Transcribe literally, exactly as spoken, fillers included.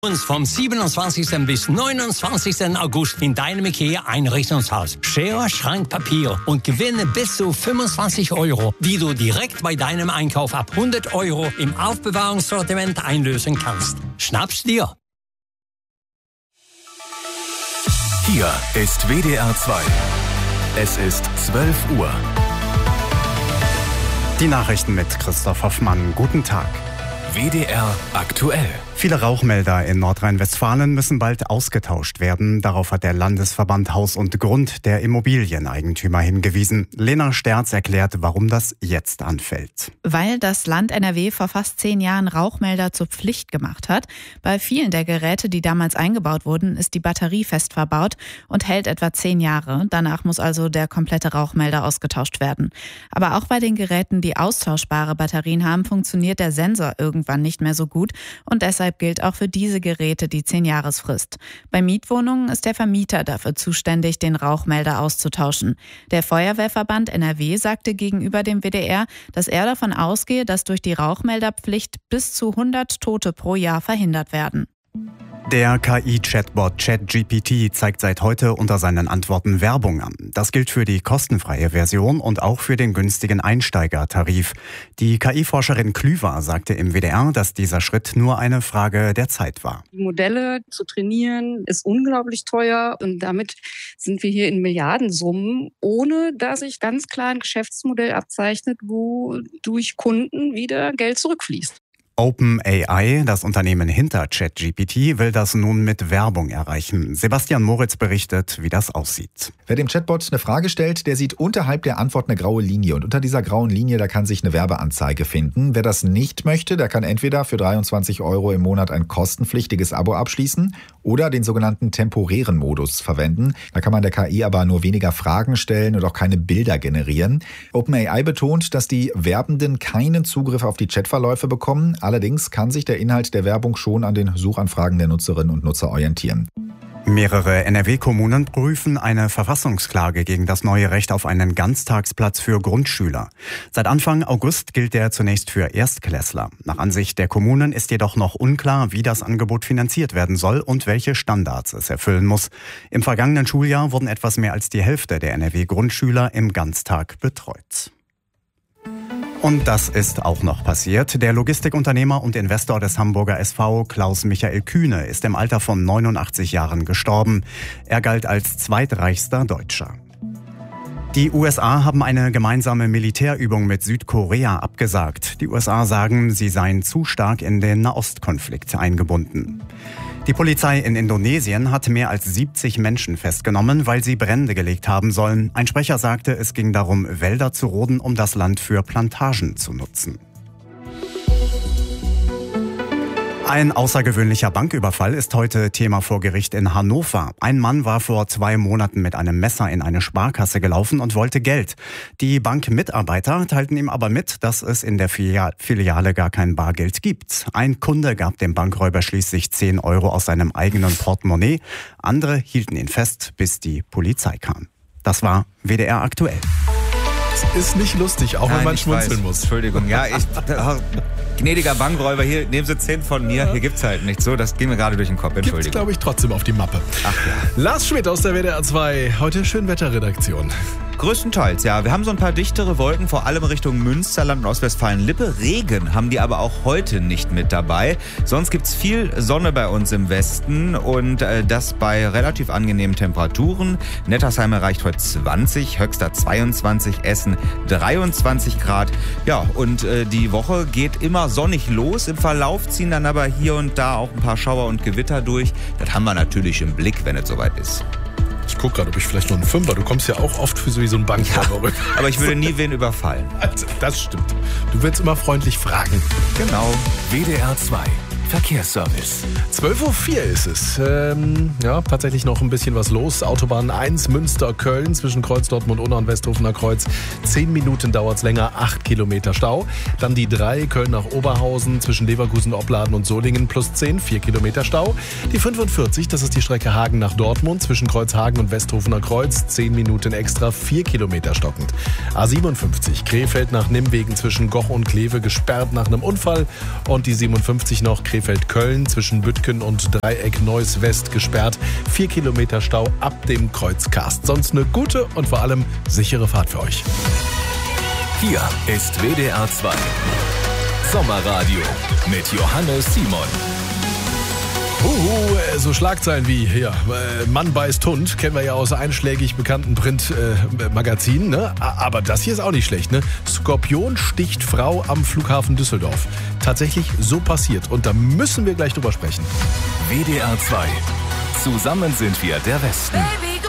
Uns vom siebenundzwanzigsten bis neunundzwanzigsten August in deinem IKEA-Einrichtungshaus. Schere, Schrank, Papier und gewinne bis zu fünfundzwanzig Euro, die du direkt bei deinem Einkauf ab hundert Euro im Aufbewahrungssortiment einlösen kannst. Schnapp's dir! Hier ist W D R zwei. Es ist zwölf Uhr. Die Nachrichten mit Christoph Hoffmann. Guten Tag. W D R aktuell. Viele Rauchmelder in Nordrhein-Westfalen müssen bald ausgetauscht werden. Darauf hat der Landesverband Haus und Grund der Immobilieneigentümer hingewiesen. Lena Sterz erklärt, warum das jetzt anfällt. Weil das Land N R W vor fast zehn Jahren Rauchmelder zur Pflicht gemacht hat. Bei vielen der Geräte, die damals eingebaut wurden, ist die Batterie fest verbaut und hält etwa zehn Jahre. Danach muss also der komplette Rauchmelder ausgetauscht werden. Aber auch bei den Geräten, die austauschbare Batterien haben, funktioniert der Sensor irgendwann nicht mehr so gut und deshalb gilt auch für diese Geräte die zehn-Jahresfrist. Bei Mietwohnungen ist der Vermieter dafür zuständig, den Rauchmelder auszutauschen. Der Feuerwehrverband N R W sagte gegenüber dem W D R, dass er davon ausgehe, dass durch die Rauchmelderpflicht bis zu hundert Tote pro Jahr verhindert werden. Der K I-Chatbot ChatGPT zeigt seit heute unter seinen Antworten Werbung an. Das gilt für die kostenfreie Version und auch für den günstigen Einsteigertarif. Die K I-Forscherin Klüver sagte im W D R, dass dieser Schritt nur eine Frage der Zeit war. Die Modelle zu trainieren ist unglaublich teuer und damit sind wir hier in Milliardensummen, ohne dass sich ganz klar ein Geschäftsmodell abzeichnet, wo durch Kunden wieder Geld zurückfließt. OpenAI, das Unternehmen hinter ChatGPT, will das nun mit Werbung erreichen. Sebastian Moritz berichtet, wie das aussieht. Wer dem Chatbot eine Frage stellt, der sieht unterhalb der Antwort eine graue Linie. Und unter dieser grauen Linie, da kann sich eine Werbeanzeige finden. Wer das nicht möchte, der kann entweder für dreiundzwanzig Euro im Monat ein kostenpflichtiges Abo abschließen oder den sogenannten temporären Modus verwenden. Da kann man der K I aber nur weniger Fragen stellen und auch keine Bilder generieren. OpenAI betont, dass die Werbenden keinen Zugriff auf die Chatverläufe bekommen. Allerdings kann sich der Inhalt der Werbung schon an den Suchanfragen der Nutzerinnen und Nutzer orientieren. Mehrere N R W-Kommunen prüfen eine Verfassungsklage gegen das neue Recht auf einen Ganztagsplatz für Grundschüler. Seit Anfang August gilt der zunächst für Erstklässler. Nach Ansicht der Kommunen ist jedoch noch unklar, wie das Angebot finanziert werden soll und welche Standards es erfüllen muss. Im vergangenen Schuljahr wurden etwas mehr als die Hälfte der N R W-Grundschüler im Ganztag betreut. Und das ist auch noch passiert. Der Logistikunternehmer und Investor des Hamburger S V, Klaus-Michael Kühne, ist im Alter von neunundachtzig Jahren gestorben. Er galt als zweitreichster Deutscher. Die U S A haben eine gemeinsame Militärübung mit Südkorea abgesagt. Die U S A sagen, sie seien zu stark in den Nahostkonflikt eingebunden. Die Polizei in Indonesien hat mehr als siebzig Menschen festgenommen, weil sie Brände gelegt haben sollen. Ein Sprecher sagte, es ging darum, Wälder zu roden, um das Land für Plantagen zu nutzen. Ein außergewöhnlicher Banküberfall ist heute Thema vor Gericht in Hannover. Ein Mann war vor zwei Monaten mit einem Messer in eine Sparkasse gelaufen und wollte Geld. Die Bankmitarbeiter teilten ihm aber mit, dass es in der Filiale gar kein Bargeld gibt. Ein Kunde gab dem Bankräuber schließlich zehn Euro aus seinem eigenen Portemonnaie. Andere hielten ihn fest, bis die Polizei kam. Das war W D R aktuell. Ist nicht lustig, auch Nein, wenn man ich schmunzeln weiß. muss. Entschuldigung, ja, ich, gnädiger Bankräuber, hier, nehmen Sie zehn von mir, hier gibt's halt nicht so, das ging mir gerade durch den Kopf, Entschuldigung. Gibt's, glaube ich, trotzdem auf die Mappe. Ach ja. Lars Schmidt aus der W D R zwei, heute Schönwetterredaktion. Größtenteils, ja. Wir haben so ein paar dichtere Wolken, vor allem Richtung Münsterland und Ostwestfalen-Lippe. Regen haben die aber auch heute nicht mit dabei. Sonst gibt's viel Sonne bei uns im Westen und äh, das bei relativ angenehmen Temperaturen. Nettersheim erreicht heute zwanzig, Höxter zweiundzwanzig, Essen dreiundzwanzig Grad. Ja, und äh, die Woche geht immer sonnig los. Im Verlauf ziehen dann aber hier und da auch ein paar Schauer und Gewitter durch. Das haben wir natürlich im Blick, wenn es soweit ist. Ich gucke gerade, ob ich vielleicht noch einen Fünfer. Du kommst ja auch oft für so wie so ein Bankräuber rüber. Aber ich würde nie wen überfallen. Also, das stimmt. Du willst immer freundlich fragen. Genau. W D R zwei. Verkehrsservice. zwölf Uhr vier ist es. Ähm, ja, tatsächlich noch ein bisschen was los. Autobahn eins Münster-Köln zwischen Kreuz Dortmund-Unna und Westhofener Kreuz. Zehn Minuten dauert es länger, acht Kilometer Stau. Dann die drei Köln nach Oberhausen zwischen Leverkusen, Opladen und Solingen plus zehn, vier Kilometer Stau. Die fünfundvierzig, das ist die Strecke Hagen nach Dortmund zwischen Kreuzhagen und Westhofener Kreuz. zehn Minuten extra, vier Kilometer stockend. A siebenundfünfzig Krefeld nach Nimwegen zwischen Goch und Kleve gesperrt nach einem Unfall. Und die siebenundfünfzig noch Krefeld Krefeld-Köln zwischen Büttgen und Dreieck Neuss West gesperrt. Vier Kilometer Stau ab dem Kreuz Karst. Sonst eine gute und vor allem sichere Fahrt für euch. Hier ist W D R zwei Sommerradio mit Johannes Simon. Uhu, so Schlagzeilen wie hier, Mann beißt Hund, kennen wir ja aus einschlägig bekannten Printmagazinen, ne? Aber das hier ist auch nicht schlecht, ne? Skorpion sticht Frau am Flughafen Düsseldorf. Tatsächlich so passiert und da müssen wir gleich drüber sprechen. W D R zwei. Zusammen sind wir der Westen. Baby.